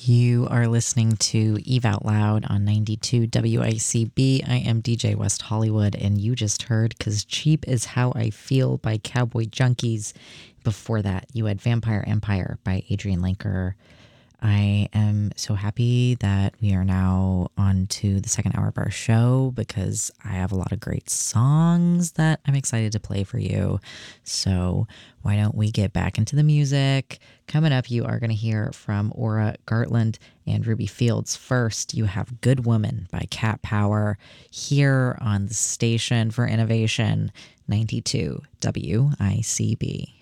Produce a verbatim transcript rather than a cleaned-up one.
You are listening to Eve Out Loud on ninety-two W I C B. I am D J West Hollywood, and you just heard "'Cause Cheap Is How I Feel" by Cowboy Junkies. Before that, you had Vampire Empire by Adrian Lenker. I am so happy that we are now on to the second hour of our show because I have a lot of great songs that I'm excited to play for you. So why don't we get back into the music? Coming up, you are going to hear from Aura Gartland and Ruby Fields. First, you have Good Woman by Cat Power here on the station for innovation, ninety-two W I C B.